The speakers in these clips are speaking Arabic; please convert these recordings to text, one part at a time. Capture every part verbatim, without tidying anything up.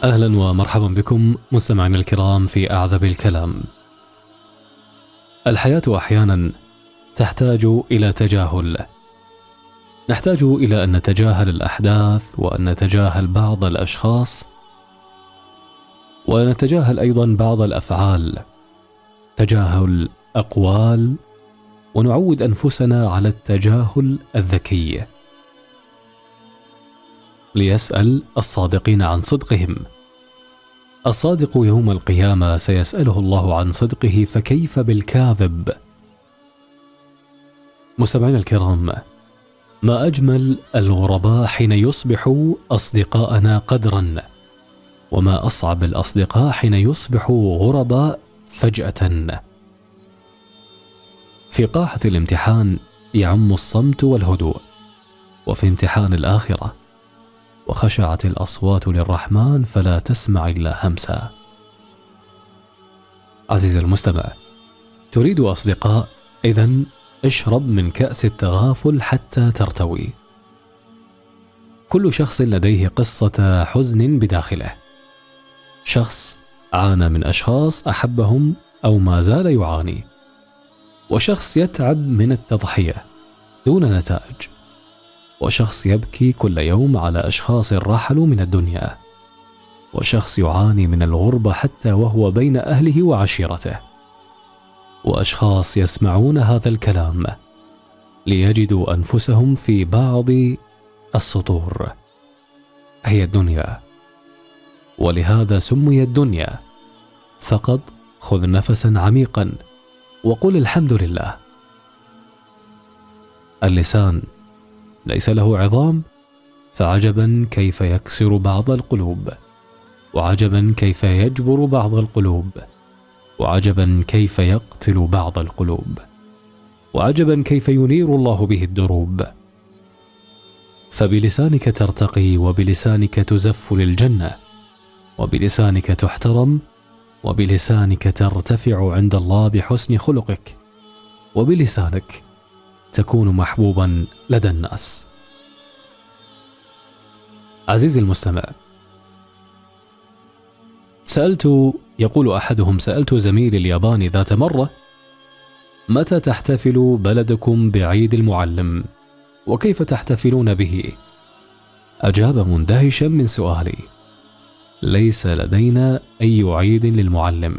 أهلا ومرحبا بكم مستمعينا الكرام في أعذب الكلام. الحياة أحيانا تحتاج إلى تجاهل، نحتاج إلى أن نتجاهل الأحداث وأن نتجاهل بعض الأشخاص ونتجاهل أيضا بعض الأفعال، تجاهل أقوال، ونعود أنفسنا على التجاهل الذكي. ليسأل الصادقين عن صدقهم. الصادق يوم القيامة سيسأله الله عن صدقه، فكيف بالكاذب؟ مستمعينا الكرام، ما أجمل الغرباء حين يصبحوا أصدقاءنا قدرا، وما أصعب الأصدقاء حين يصبحوا غرباء فجأة. في قاحة الامتحان يعم الصمت والهدوء، وفي امتحان الآخرة وخشعت الأصوات للرحمن فلا تسمع إلا همسا. عزيزي المستمع، تريد أصدقاء؟ إذن اشرب من كأس التغافل حتى ترتوي. كل شخص لديه قصة حزن بداخله، شخص عانى من أشخاص أحبهم أو ما زال يعاني، وشخص يتعب من التضحية دون نتائج، وشخص يبكي كل يوم على أشخاص رحلوا من الدنيا، وشخص يعاني من الغربة حتى وهو بين أهله وعشيرته، وأشخاص يسمعون هذا الكلام ليجدوا أنفسهم في بعض السطور. هي الدنيا، ولهذا سميت الدنيا. فقط خذ نفسا عميقا وقل الحمد لله. اللسان ليس له عظام، فعجبا كيف يكسر بعض القلوب، وعجبا كيف يجبر بعض القلوب، وعجبا كيف يقتل بعض القلوب، وعجبا كيف ينير الله به الدروب. فبلسانك ترتقي، وبلسانك تزف للجنة، وبلسانك تحترم، وبلسانك ترتفع عند الله بحسن خلقك، وبلسانك تكون محبوبا لدى الناس. عزيزي المستمع، سألت يقول أحدهم: سألت زميلي الياباني ذات مرة: متى تحتفل بلدكم بعيد المعلم؟ وكيف تحتفلون به؟ أجاب مندهشا من سؤالي: ليس لدينا أي عيد للمعلم.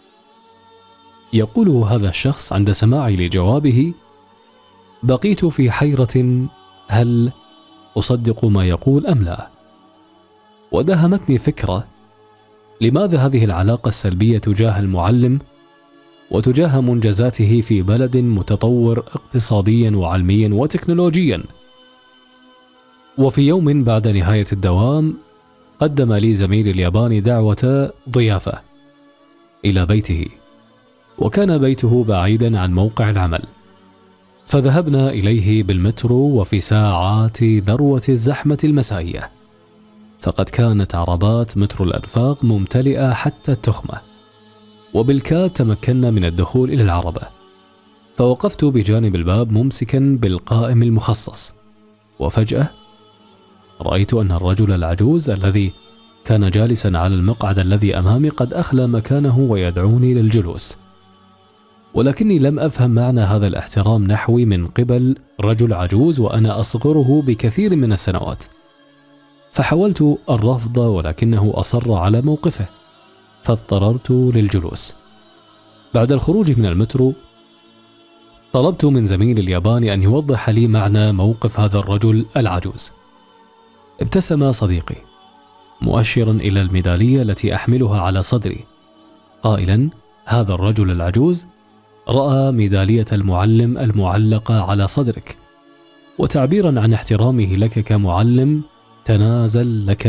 يقول هذا الشخص عند سماعي لجوابه: بقيت في حيرة، هل أصدق ما يقول أم لا؟ ودهمتني فكرة: لماذا هذه العلاقة السلبية تجاه المعلم وتجاه منجزاته في بلد متطور اقتصاديا وعلميا وتكنولوجيا؟ وفي يوم بعد نهاية الدوام قدم لي زميلي الياباني دعوة ضيافة إلى بيته، وكان بيته بعيدا عن موقع العمل، فذهبنا إليه بالمترو وفي ساعات ذروة الزحمة المسائية، فقد كانت عربات مترو الأنفاق ممتلئة حتى التخمة، وبالكاد تمكنا من الدخول إلى العربة. فوقفت بجانب الباب ممسكا بالقائم المخصص، وفجأة رأيت أن الرجل العجوز الذي كان جالسا على المقعد الذي أمامي قد أخلى مكانه ويدعوني للجلوس، ولكني لم أفهم معنى هذا الاحترام نحوي من قبل رجل عجوز وأنا أصغره بكثير من السنوات، فحاولت الرفض ولكنه أصر على موقفه، فاضطررت للجلوس. بعد الخروج من المترو طلبت من زميلي الياباني أن يوضح لي معنى موقف هذا الرجل العجوز. ابتسم صديقي مؤشرا إلى الميدالية التي أحملها على صدري قائلا: هذا الرجل العجوز رأى ميدالية المعلم المعلقة على صدرك، وتعبيرا عن احترامه لك كمعلم تنازل لك